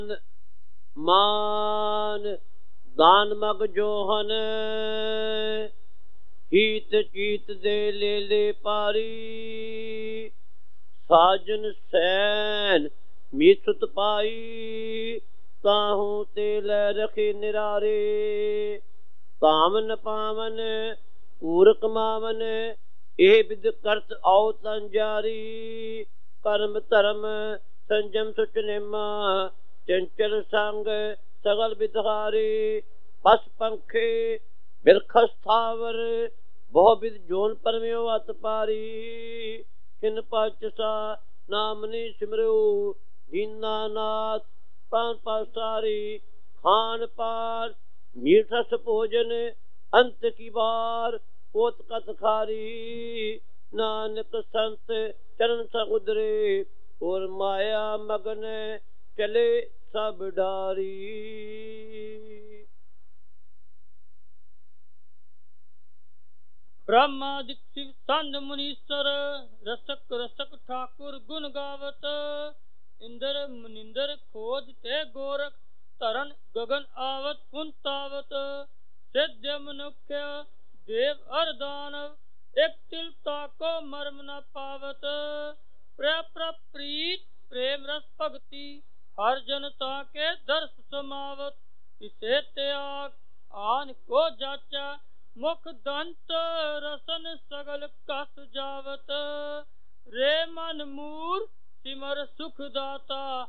मान दान मग जोहन हीत चीत दे ले पारी साजन सैन मीसुत पाई ताहू ते लै रखे निरारे कामन पावन पूरक मावन ਇਹ ਵਿਦ ਕਰਤ ਆਉ ਤਨ ਜਾਰੀ ਕਰਮ ਧਰਮ ਸੰਜਮ ਸੁਚ ਨੇਮਾ ਚੰਚਲ ਸੰਗ ਸਗਲ ਵਿਦਹਾਰੀ ਪਸ ਪੰਖੇ ਬਿਰਖ ਸਥਾਵਰ ਬਹੁ ਵਿਦ ਜੋਨ ਪਰਮਿਓ ਅਤ ਪਾਰੀ ਕਿਨ ਪਾਚਸਾ ਨਾਮ ਨੀ ਸਿਮਰਿਓ ਦੀਨਾਨਾਥ ਪਾਨ ਪਾਸਾਰੀ ਖਾਨ ਪਾਰ ਮੀਠਸ ਭੋਜਨ ਅੰਤ ਕੀ ਬਾਰ कोत कथ खारी नानक संत चरण समुद्रे और माया मगन चले सब डारी। ब्रह्मादिक शिव संत मुनीश्वर रसक रसक ठाकुर गुण गावत इंद्र मुनिंदर खोज ते गोरख तरन गगन आवत पुंतावत सिद्ध मनुष्य देव अर दानव एक तिल ताको मर्म न पावत प्रीत प्रेम रस भक्ति हर जनता के दर्श समावत इसे त्याग आन को जाचा मुख दंत रसन सगल कस जावत रे मन मूर सिमर सुख दाता